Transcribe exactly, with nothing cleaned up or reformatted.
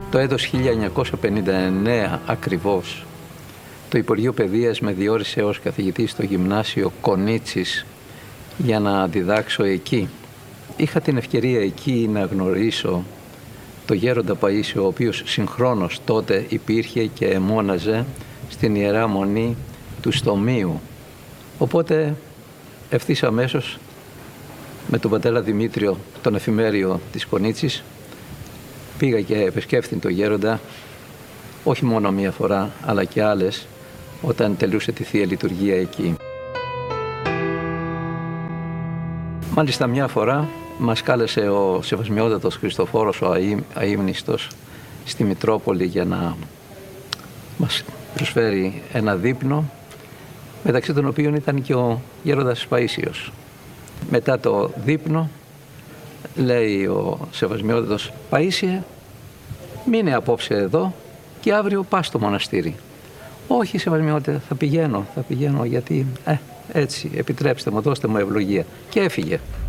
Το έτος χίλια εννιακόσια πενήντα εννέα ακριβώς, το Υπουργείο Παιδείας με διόρισε ως καθηγητή στο Γυμνάσιο Κονίτσης για να διδάξω εκεί. Είχα την ευκαιρία εκεί να γνωρίσω το γέροντα Παΐσιο, ο οποίος συγχρόνως τότε υπήρχε και εμώναζε στην Ιερά Μονή του Στομίου. Οπότε ευθύς αμέσως με τον πατέρα Δημήτριο, τον εφημέριο της Κονίτσης, πήγα και επισκέφθην τον γέροντα, όχι μόνο μία φορά, αλλά και άλλες, όταν τελούσε τη Θεία Λειτουργία εκεί. Μάλιστα μια φορά μας κάλεσε ο Σεβασμιότατος Χριστοφόρος, ο αείμνηστος, στη Μητρόπολη για να μας προσφέρει ένα δείπνο, μεταξύ των οποίων ήταν και ο γέροντας Παΐσιος. Μετά το δείπνο, λέει ο Σεβασμιότατος: «Παΐσιε, μείνε απόψε εδώ και αύριο πας στο μοναστήρι». «Όχι, Σεβασμιότε, θα πηγαίνω, θα πηγαίνω γιατί, ε, έτσι, επιτρέψτε μου, δώστε μου ευλογία». Και έφυγε.